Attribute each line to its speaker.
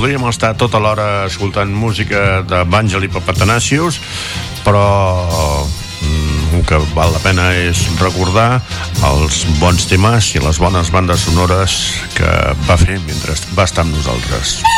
Speaker 1: podríem estar tota l'hora escoltant música de Vàngel i Papatanàsius, però el que val la pena és recordar els bons temes i les bones bandes sonores que va fer mentre va estar amb nosaltres.